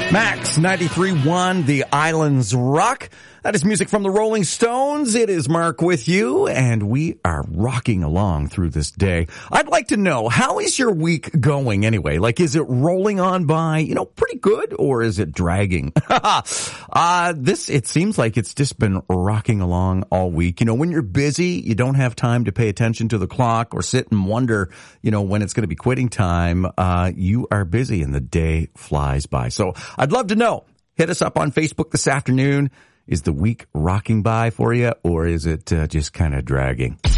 Max 93.1, The Islands Rock. That is music from the Rolling Stones. It is Mark with you, and we are rocking along through this day. I'd like to know, how is your week going anyway? Like, is it rolling on by, pretty good, or is it dragging? It seems like it's just been rocking along all week. When you're busy, you don't have time to pay attention to the clock or sit and wonder, when it's going to be quitting time. You are busy and the day flies by. So I'd love to know. Hit us up on Facebook this afternoon. Is the week rocking by for you, or is it just kind of dragging?